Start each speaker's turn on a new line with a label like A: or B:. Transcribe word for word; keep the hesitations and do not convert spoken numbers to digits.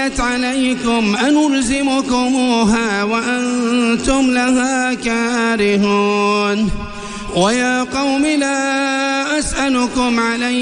A: عرضت عليكم أنلزمكموها وأنتم لها كارهون. ويا قوم لا أسألكم عليه